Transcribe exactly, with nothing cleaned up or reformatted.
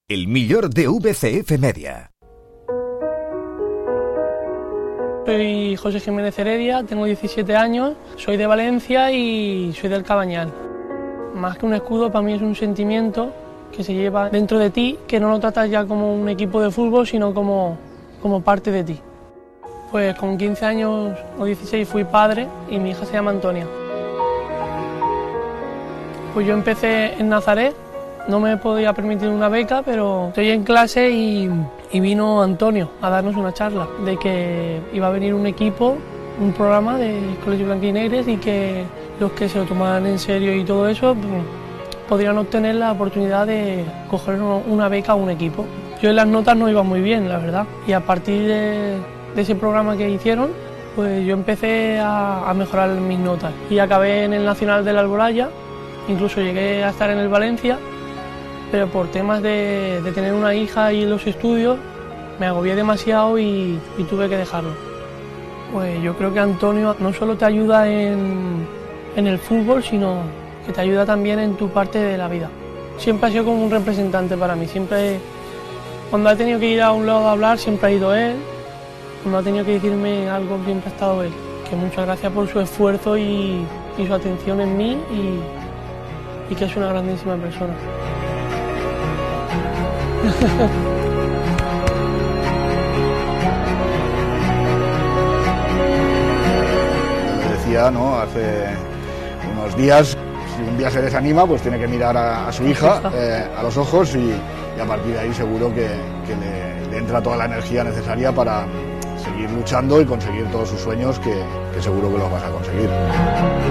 El millor de V C F Media. Soy José Jiménez Heredia, tengo diecisiete años, soy de Valencia y soy del Cabañal. Más que un escudo, para mí es un sentimiento que se lleva dentro de ti, que no lo tratas ya como un equipo de fútbol, sino como, como parte de ti. Pues con quince años o dieciséis fui padre y mi hija se llama Antonia. Pues yo empecé en Nazaret, no me podía permitir una beca, pero estoy en clase y, y vino Antonio a darnos una charla de que iba a venir un equipo, un programa de Colegio Blanquinegres y que los que se lo tomaran en serio y todo eso pues, podrían obtener la oportunidad de coger una beca a un equipo. Yo en las notas no iba muy bien, la verdad, y a partir de, de ese programa que hicieron, pues yo empecé a, a mejorar mis notas y acabé en el Nacional de la Alboraya, incluso llegué a estar en el Valencia, pero por temas de, de tener una hija y los estudios me agobié demasiado y, y tuve que dejarlo. Pues yo creo que Antonio no solo te ayuda en, en el fútbol, sino que te ayuda también en tu parte de la vida. Siempre ha sido como un representante para mí, siempre, cuando he tenido que ir a un lado a hablar, siempre ha ido él, cuando ha tenido que decirme algo, siempre ha estado él. Que muchas gracias por su esfuerzo y, y su atención en mí y, y que es una grandísima persona. Decía, ¿no? Hace unos días, si un día se desanima, pues tiene que mirar a, a su hija eh, a los ojos y, y a partir de ahí seguro que, que le, le entra toda la energía necesaria para seguir luchando y conseguir todos sus sueños, que, que seguro que los vas a conseguir.